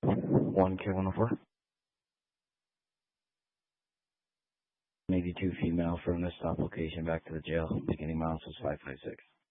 1K104. 82 female from this stop location back to the jail. Beginning miles was 556.